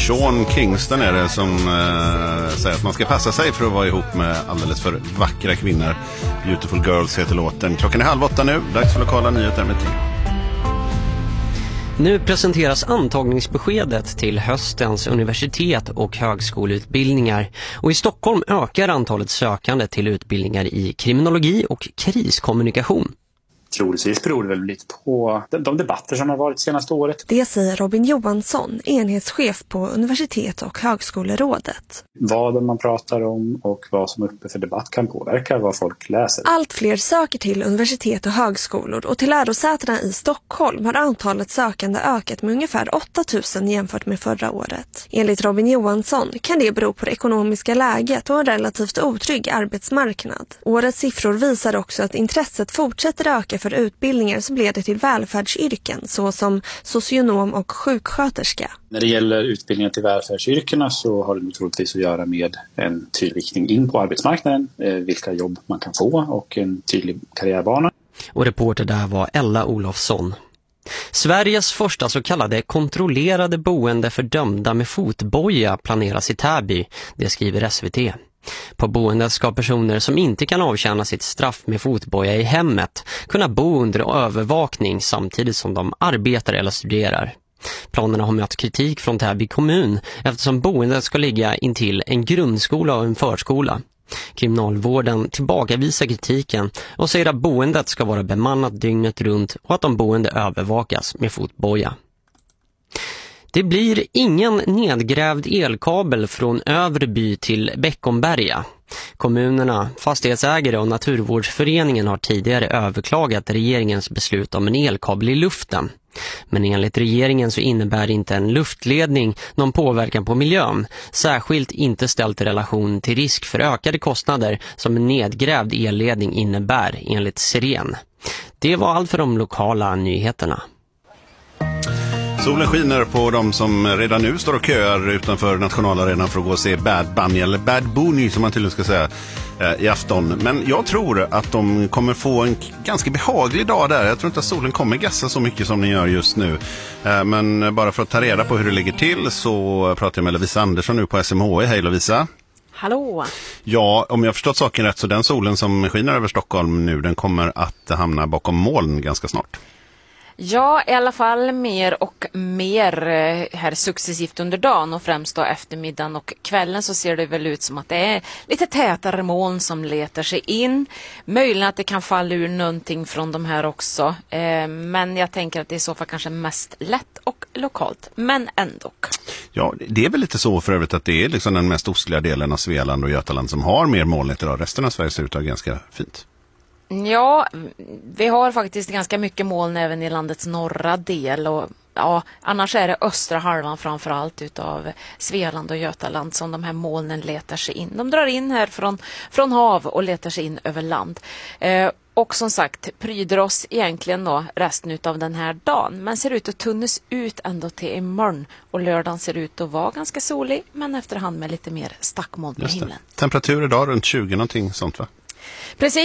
Sean Kingston är det som säger att man ska passa sig för att vara ihop med alldeles för vackra kvinnor. Beautiful Girls heter låten. Klockan är 7:30 nu. Dags för lokala nyheter med Tim. Nu presenteras antagningsbeskedet till höstens universitet- och högskoleutbildningar. Och i Stockholm ökar antalet sökande till utbildningar i kriminologi och kriskommunikation. Troligtvis beror det väl lite på de debatter som har varit senaste året. Det säger Robin Johansson, enhetschef på Universitet- och högskolerådet. Vad man pratar om och vad som är uppe för debatt kan påverka vad folk läser. Allt fler söker till universitet och högskolor och till lärosätena i Stockholm har antalet sökande ökat med ungefär 8 000 jämfört med förra året. Enligt Robin Johansson kan det bero på det ekonomiska läget och en relativt otrygg arbetsmarknad. Årets siffror visar också att intresset fortsätter öka för utbildningar som leder till välfärdsyrken såsom socionom och sjuksköterska. När det gäller utbildningen till välfärdsyrkena så har det troligtvis att göra med en tydlig riktning in på arbetsmarknaden, vilka jobb man kan få och en tydlig karriärbana. Och reporter där var Ella Olofsson. Sveriges första så kallade kontrollerade boende för dömda med fotboja planeras i Täby, det skriver SVT. På boendet ska personer som inte kan avtjäna sitt straff med fotboja i hemmet kunna bo under övervakning samtidigt som de arbetar eller studerar. Planerna har mött kritik från Täby kommun eftersom boendet ska ligga intill en grundskola och en förskola. Kriminalvården tillbakavisar kritiken och säger att boendet ska vara bemannat dygnet runt och att de boende övervakas med fotboja. Det blir ingen nedgrävd elkabel från Överby till Beckomberga. Kommunerna, fastighetsägare och Naturvårdsföreningen har tidigare överklagat regeringens beslut om en elkabel i luften. Men enligt regeringen så innebär inte en luftledning någon påverkan på miljön, särskilt inte ställt i relation till risk för ökade kostnader som en nedgrävd elledning innebär enligt Siren. Det var allt för de lokala nyheterna. Solen skiner på de som redan nu står och köar utanför nationalarenan för att gå och se Bad Bunny, eller Bad Bunny som man tydligen ska säga, i afton. Men jag tror att de kommer få en ganska behaglig dag där. Jag tror inte att solen kommer gassa så mycket som den gör just nu. Men bara för att ta reda på hur det ligger till så pratar jag med Lovisa Andersson nu på SMHI. Hej Lovisa. Hallå! Ja, om jag har förstått saken rätt så den solen som skiner över Stockholm nu, den kommer att hamna bakom moln ganska snart. Ja, i alla fall mer och mer här successivt under dagen och främst då eftermiddagen och kvällen så ser det väl ut som att det är lite tätare moln som letar sig in. Möjligen att det kan falla ur någonting från de här också, men jag tänker att det är i så fall kanske mest lätt och lokalt, men ändå. Ja, det är väl lite så för övrigt att det är liksom den mest ostliga delen av Svealand och Götaland som har mer molnigt idag. Resten av Sverige ser ut att ha ganska fint. Ja, vi har faktiskt ganska mycket moln även i landets norra del och ja, annars är det östra halvan framförallt utav Svealand och Götaland som de här molnen letar sig in. De drar in här från hav och letar sig in över land. Och som sagt, pryder oss egentligen då resten utav den här dagen. Men ser ut att tunnas ut ändå till imorgon. Och lördagen ser ut att vara ganska solig men efterhand med lite mer stackmoln på himlen. Temperatur idag runt 20 någonting sånt va? Precis.